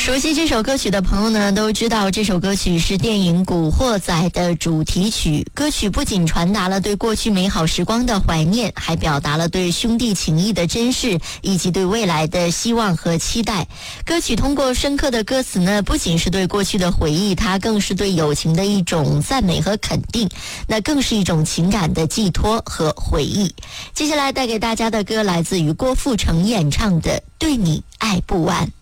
熟悉这首歌曲的朋友呢，都知道这首歌曲是电影《古惑仔》的主题曲。歌曲不仅传达了对过去美好时光的怀念，还表达了对兄弟情谊的珍视，以及对未来的希望和期待。歌曲通过深刻的歌词呢，不仅是对过去的回忆，它更是对友情的一种赞美和肯定，那更是一种情感的寄托和回忆。接下来带给大家的歌来自于郭富城演唱的《对你爱不完》。